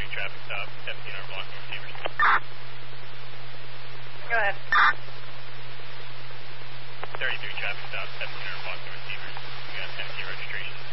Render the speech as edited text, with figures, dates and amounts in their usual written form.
traffic stop, 17R block North Receivers. Go ahead. 33 traffic stop, 17R block North Receivers. We got Tennessee registration.